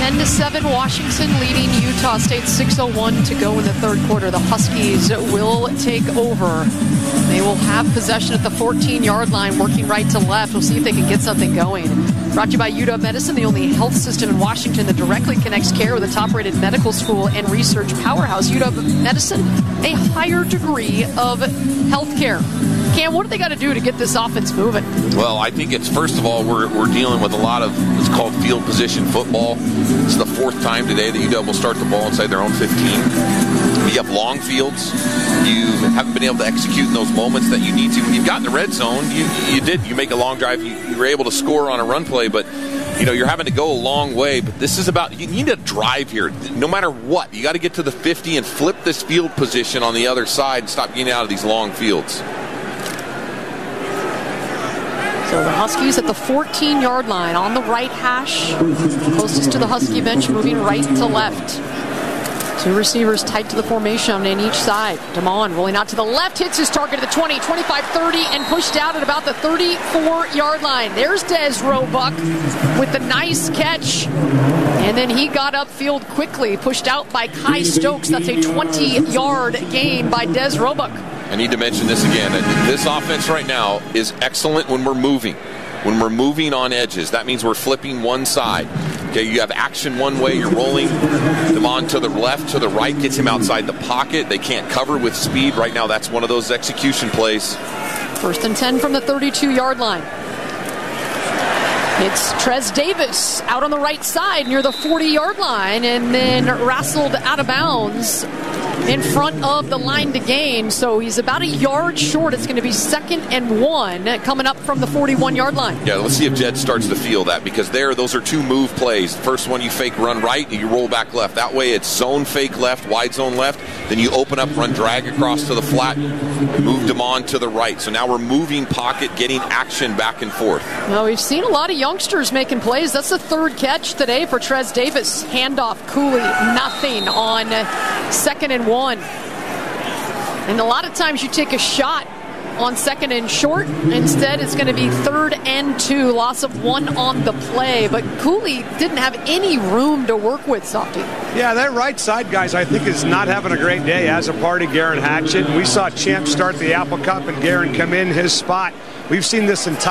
10-7, Washington leading Utah State. 6:01 to go in the third quarter. The Huskies will take over. They will have possession at the 14-yard line, working right to left. We'll see if they can get something going. Brought to you by UW Medicine, the only health system in Washington that directly connects care with a top-rated medical school and research powerhouse. UW Medicine, a higher degree of health care. Cam, what do they got to do to get this offense moving? Well, I think it's, first of all, we're dealing with a lot of what's called field position football. It's the fourth time today that UW will start the ball inside their own 15. You have long fields. You haven't been able to execute in those moments that you need to. When you've got in the red zone, you make a long drive. You were able to score on a run play, but you're having to go a long way. But this is about, you need to drive here. No matter what, you got to get to the 50 and flip this field position on the other side and stop getting out of these long fields. So the Huskies at the 14-yard line on the right hash, closest to the Husky bench, moving right to left. Two receivers tight to the formation in each side. Damon rolling out to the left, hits his target at the 20, 25, 30, and pushed out at about the 34-yard line. There's Des Roebuck with the nice catch. And then he got upfield quickly, pushed out by Kai Stokes. That's a 20-yard gain by Des Roebuck. I need to mention this again. This offense right now is excellent when we're moving. When we're moving on edges, that means we're flipping one side. Okay, you have action one way, you're rolling them on to the left, to the right, gets him outside the pocket. They can't cover with speed. Right now, that's one of those execution plays. 1st and 10 from the 32-yard line. It's Trez Davis out on the right side near the 40-yard line, and then wrestled out of bounds in front of the line to gain. So he's about a yard short. It's going to be 2nd and 1 coming up from the 41-yard line. Yeah, let's see if Jed starts to feel that, because those are two move plays. First one, you fake run right, and you roll back left. That way it's zone fake left, wide zone left. Then you open up, run drag across to the flat, and move them on to the right. So now we're moving pocket, getting action back and forth. Well, we've seen a lot of youngsters making plays. That's the third catch today for Trez Davis. Handoff, Cooley, nothing on 2nd and 1. And a lot of times you take a shot on 2nd and short. Instead, it's going to be 3rd and 2. Loss of 1 on the play. But Cooley didn't have any room to work with, Softy. Yeah, that right side, guys, I think is not having a great day as a part of Garen Hatchett. We saw Champ start the Apple Cup and Garen come in his spot. We've seen this entire